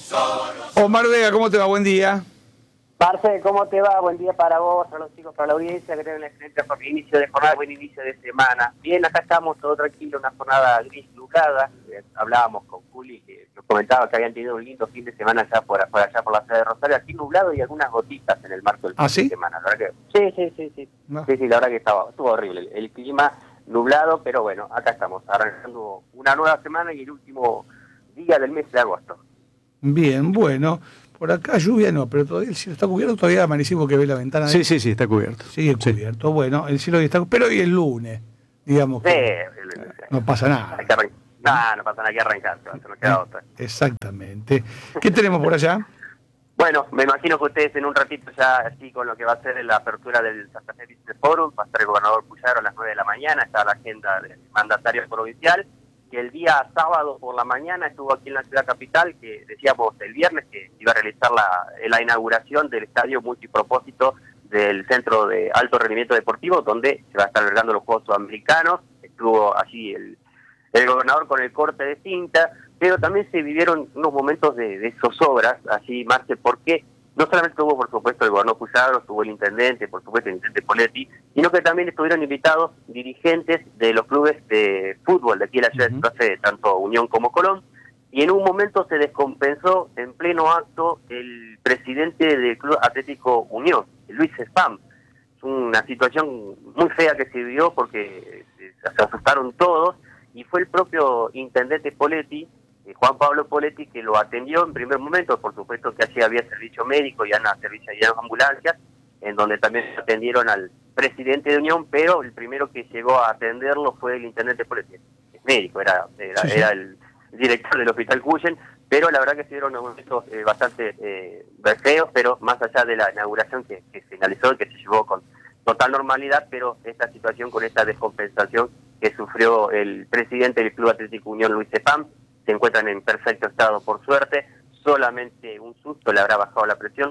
Omar Vega, ¿cómo te va? Buen día. Marce, ¿cómo te va? Buen día para vos, para los chicos, para la audiencia, que tengan un excelente inicio de jornada, buen inicio de semana. Bien, acá estamos, todo tranquilo, una jornada gris, nublada. Hablábamos con Juli, que nos comentaba que habían tenido un lindo fin de semana allá por la ciudad de Rosario, aquí nublado y algunas gotitas en el marco del fin ¿Sí? de semana. La verdad que, sí. No. Sí, la verdad que estuvo horrible. El clima nublado, pero bueno, acá estamos, arrancando una nueva semana y el último día del mes de agosto. Bien, bueno. Por acá lluvia no, pero todavía el cielo está cubierto. Todavía amanecimos que ve la ventana. Sí, está cubierto. Sigue cubierto. Bueno, el cielo está. Pero hoy es lunes. Digamos que no pasa nada. No pasa nada, hay que arrancar. Se nos queda otra. Exactamente. ¿Qué tenemos por allá? Bueno, me imagino que ustedes en un ratito ya, así con lo que va a ser la apertura del Santa Fe Business Forum, va a estar el gobernador Puyaro a las 9 de la mañana, está la agenda del mandatario provincial, que el día sábado por la mañana estuvo aquí en la ciudad capital, que decíamos el viernes que iba a realizar la inauguración del estadio multipropósito del Centro de Alto Rendimiento Deportivo, donde se va a estar albergando los Juegos Sudamericanos. Estuvo allí el gobernador con el corte de cinta, pero también se vivieron unos momentos de zozobras, así, Marce, porque no solamente estuvo, por supuesto, el gobernador Puyaro, estuvo el intendente, por supuesto, el intendente Poletti, sino que también estuvieron invitados dirigentes de los clubes de fútbol de aquí en la ciudad de Santa Fe, tanto Unión como Colón, y en un momento se descompensó en pleno acto el presidente del Club Atlético Unión, Luis Spam. Es una situación muy fea que se vivió porque se asustaron todos, y fue el propio intendente Poletti, Juan Pablo Poletti, que lo atendió en primer momento. Por supuesto que allí había servicio médico y ambulancias, en donde también atendieron al presidente de Unión, pero el primero que llegó a atenderlo fue el intendente Poletti. Es médico, era el director del Hospital Cuyen, pero la verdad que se dieron momentos bastante feos, pero más allá de la inauguración que finalizó y que se llevó con total normalidad, pero esta situación con esta descompensación que sufrió el presidente del Club Atlético Unión, Luis Cepam, se encuentran en perfecto estado, por suerte. Solamente un susto le habrá bajado la presión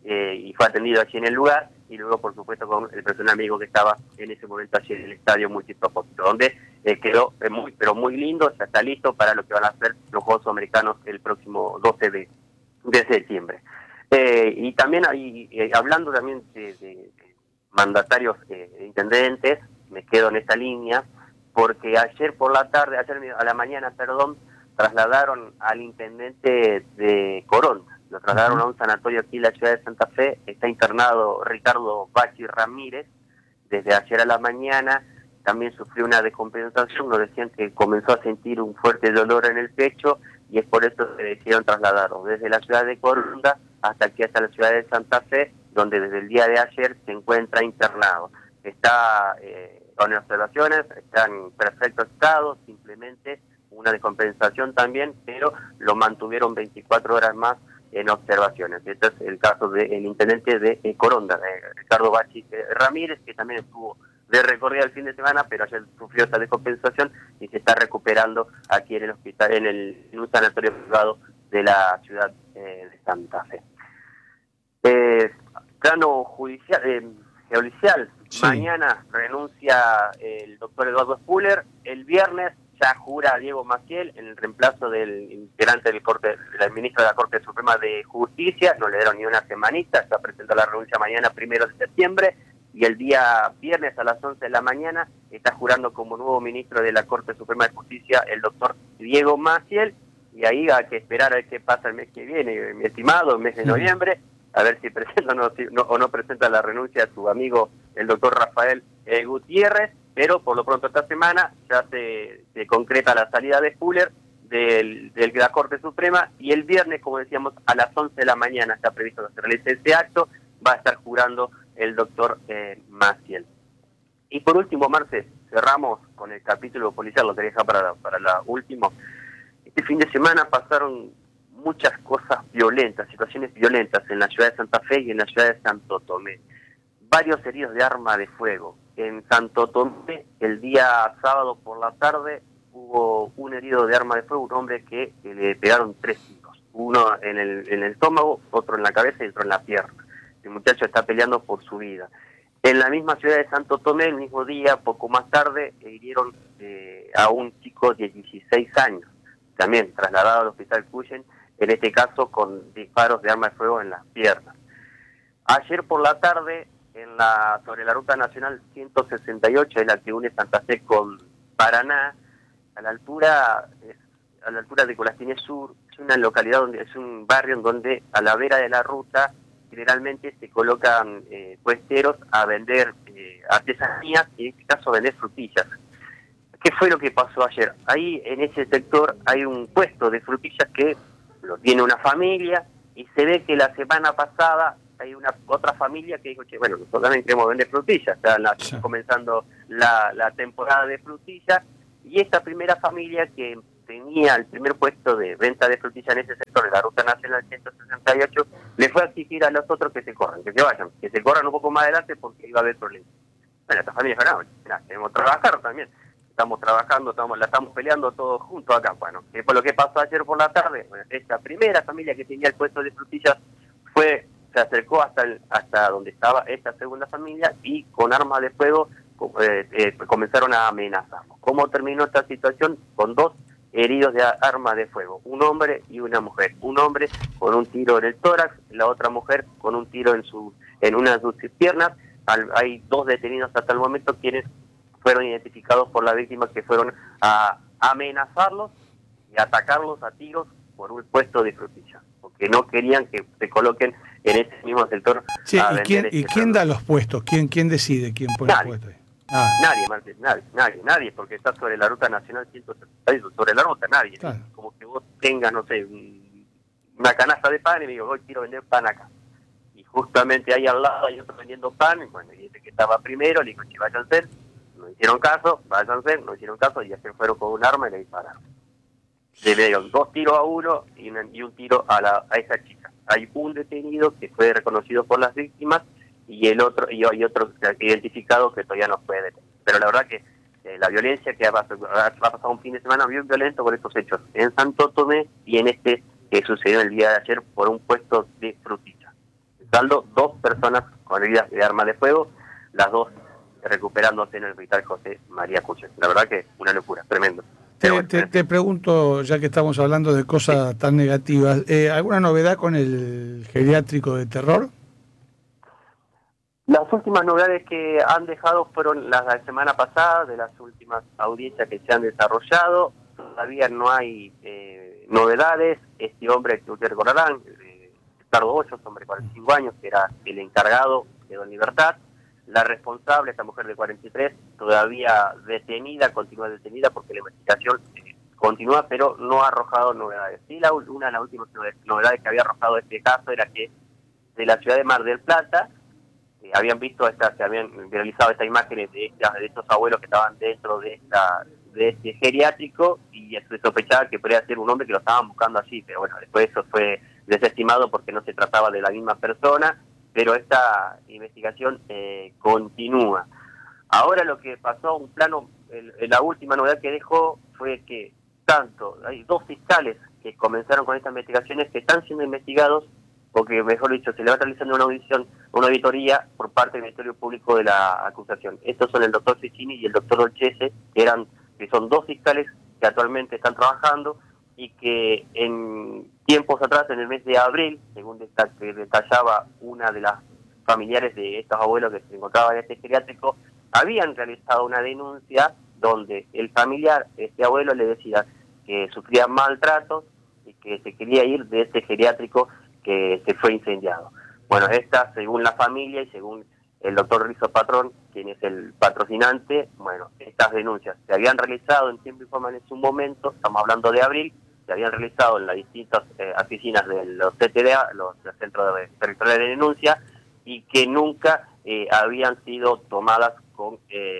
y fue atendido allí en el lugar, y luego, por supuesto, con el personal amigo que estaba en ese momento allí en el estadio multipropósito, donde quedó muy lindo, ya está listo para lo que van a hacer los Juegos Americanos el próximo 12 de septiembre. Y también, hablando también de mandatarios intendentes, me quedo en esta línea, porque ayer a la mañana, trasladaron al intendente de Coronda, lo trasladaron a un sanatorio aquí en la ciudad de Santa Fe. Está internado Ricardo Bachi Ramírez desde ayer a la mañana. También sufrió una descompensación, nos decían que comenzó a sentir un fuerte dolor en el pecho, y es por eso que decidieron trasladarlo desde la ciudad de Coronda hasta aquí, hasta la ciudad de Santa Fe, donde desde el día de ayer se encuentra internado. Está con observaciones, está en perfecto estado, simplemente una descompensación también, pero lo mantuvieron 24 horas más en observaciones. Este es el caso del intendente de Coronda, Ricardo Bachi Ramírez, que también estuvo de recorrida el fin de semana, pero ayer sufrió esa descompensación y se está recuperando aquí en el hospital, en un sanatorio privado de la ciudad de Santa Fe. Plano judicial, geolicial, sí. Mañana renuncia el doctor Eduardo Spuller. El viernes ya jura Diego Maciel en el reemplazo del integrante del ministro de la Corte Suprema de Justicia. No le dieron ni una semanita, ya presentó la renuncia mañana, 1 de septiembre, y el día viernes a las 11 de la mañana está jurando como nuevo ministro de la Corte Suprema de Justicia el doctor Diego Maciel, y ahí hay que esperar a ver qué pasa el mes que viene, mi estimado, el mes de noviembre, a ver si presenta o no presenta la renuncia a su amigo el doctor Rafael Gutiérrez, pero por lo pronto esta semana ya se concreta la salida de Spuller de la Corte Suprema, y el viernes, como decíamos, a las 11 de la mañana está previsto que se realice ese acto. Va a estar jurando el doctor Maciel. Y por último, Marce, cerramos con el capítulo policial, lo quería dejar para la última. Este fin de semana pasaron muchas cosas violentas, situaciones violentas en la ciudad de Santa Fe y en la ciudad de Santo Tomé. Varios heridos de arma de fuego. En Santo Tomé, el día sábado por la tarde, hubo un herido de arma de fuego, un hombre que le pegaron 3 tiros. Uno en el estómago, otro en la cabeza y otro en la pierna. El muchacho está peleando por su vida. En la misma ciudad de Santo Tomé, el mismo día, poco más tarde, hirieron a un chico de 16 años, también trasladado al hospital Cuyen, en este caso con disparos de arma de fuego en las piernas. Ayer por la tarde, sobre la ruta nacional 168, es la que une Santa Fe con Paraná, a la altura de Colastiné Sur, es una localidad es un barrio en donde a la vera de la ruta generalmente se colocan puesteros a vender artesanías y en este caso a vender frutillas. ¿Qué fue lo que pasó ayer? Ahí en ese sector hay un puesto de frutillas que lo tiene una familia y se ve que la semana pasada hay otra familia que dijo, che, bueno, nosotros también queremos vender frutillas, está comenzando la temporada de frutillas, y esta primera familia que tenía el primer puesto de venta de frutillas en ese sector de la ruta nacional 168, le fue a exigir a los otros que se corran, que se vayan, que se corran un poco más adelante porque iba a haber problemas. Bueno, esta familia dijo, no, mira, queremos trabajar también, estamos trabajando, la estamos peleando todos juntos acá. Bueno, que fue lo que pasó ayer por la tarde. Bueno, esta primera familia que tenía el puesto de frutillas se acercó hasta donde estaba esta segunda familia y con armas de fuego comenzaron a amenazarnos. ¿Cómo terminó esta situación? Con 2 heridos de arma de fuego, un hombre y una mujer. Un hombre con un tiro en el tórax, la otra mujer con un tiro en una de sus piernas. Hay 2 detenidos hasta el momento, quienes fueron identificados por la víctima, que fueron a amenazarlos y atacarlos a tiros por un puesto de frutillas, porque no querían que se coloquen en ese mismo sector. Sí, ¿y quién da los puestos? ¿Quién decide quién pone el puesto? Nadie, Martín, nadie, porque está sobre la ruta nacional 178, sobre la ruta, nadie. Claro. Como que vos tengas, no sé, una canasta de pan y me digo, hoy quiero vender pan acá. Y justamente ahí al lado hay otro vendiendo pan, y bueno, y ese que estaba primero le dijo, che, váyanse. No hicieron caso, no hicieron caso, y así fueron con un arma y le dispararon. Le dieron 2 tiros a uno y un tiro a esa chica. Hay un detenido que fue reconocido por las víctimas y otro identificado que todavía no fue detenido. Pero la verdad que la violencia que ha pasado un fin de semana bien violento por estos hechos en Santo Tomé y en este que sucedió el día de ayer por un puesto de frutillas. Saldo, 2 personas con heridas de arma de fuego, las 2 recuperándose en el hospital José María Cuchet. La verdad que una locura, tremendo. Te pregunto, ya que estamos hablando de cosas tan negativas, ¿alguna novedad con el geriátrico de terror? Las últimas novedades que han dejado fueron las de la semana pasada, de las últimas audiencias que se han desarrollado. Todavía no hay novedades. Este hombre que ustedes recordarán, Ricardo Hoyos, hombre de 45 años, que era el encargado, quedó en libertad. La responsable, esta mujer de 43, todavía continúa detenida porque la investigación continúa, pero no ha arrojado novedades. Sí, una de las últimas novedades que había arrojado este caso era que de la ciudad de Mar del Plata habían viralizado estas imágenes de estos abuelos que estaban dentro de este geriátrico, y se sospechaba que podría ser un hombre que lo estaban buscando allí, pero bueno, después eso fue desestimado porque no se trataba de la misma persona. Pero esta investigación continúa. Ahora lo que pasó, la última novedad que dejó fue que hay 2 fiscales que comenzaron con estas investigaciones que están siendo investigados, porque mejor dicho, se le va realizando una auditoría por parte del Ministerio Público de la acusación. Estos son el doctor Cecchini y el doctor Olchese, que son 2 fiscales que actualmente están trabajando y que en tiempos atrás, en el mes de abril, según detallaba una de las familiares de estos abuelos que se encontraban en este geriátrico, habían realizado una denuncia donde el familiar, este abuelo, le decía que sufría maltratos y que se quería ir de este geriátrico que se fue incendiado. Bueno, según la familia y según el doctor Rizo Patrón, quien es el patrocinante, bueno, estas denuncias se habían realizado en tiempo y forma en su momento, estamos hablando de abril, se habían realizado en las distintas oficinas de los CTDA, los Centros Territoriales de Denuncia, y que nunca habían sido tomadas con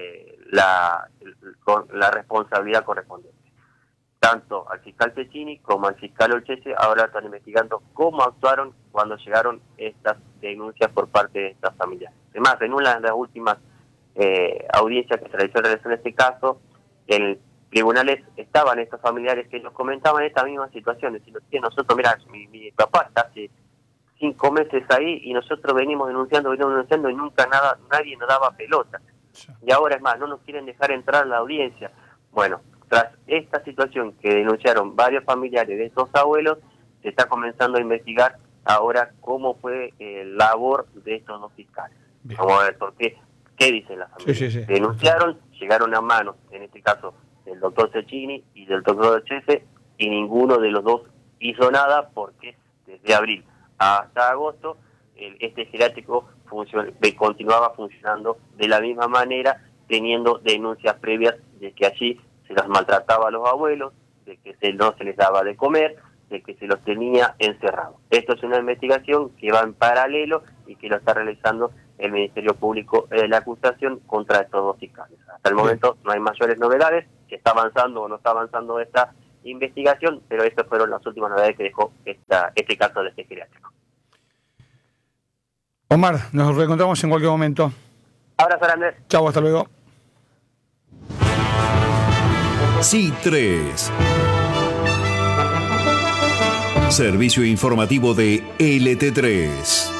la responsabilidad correspondiente. Tanto al fiscal Cecchini como al fiscal Olchese ahora están investigando cómo actuaron cuando llegaron estas denuncias por parte de estas familias. Además, en una de las últimas audiencias que se realizó en este caso, en tribunales estaban estos familiares que nos comentaban esta misma situación, diciendo que nosotros, mira, mi papá está hace 5 meses ahí y nosotros venimos denunciando y nunca nadie nos daba pelota. Y ahora es más, no nos quieren dejar entrar a la audiencia. Bueno, tras esta situación que denunciaron varios familiares de estos abuelos, se está comenzando a investigar ahora cómo fue el labor de estos dos fiscales. Bien. Vamos a ver por qué. ¿Qué dicen las familias? Sí. Denunciaron, llegaron a manos, en este caso, del doctor Cecchini y del doctor Chefe, y ninguno de los dos hizo nada porque desde abril hasta agosto este geriátrico continuaba funcionando de la misma manera, teniendo denuncias previas de que allí se los maltrataba a los abuelos, de que no se les daba de comer, de que se los tenía encerrados. Esto es una investigación que va en paralelo y que lo está realizando el Ministerio Público de la acusación contra estos dos fiscales. Hasta el momento no hay mayores novedades, si está avanzando o no está avanzando esta investigación, pero estas fueron las últimas novedades que dejó este caso de este geriátrico. Omar, nos reencontramos en cualquier momento. Abrazo grande. Chau, hasta luego. C3. Servicio informativo de LT3.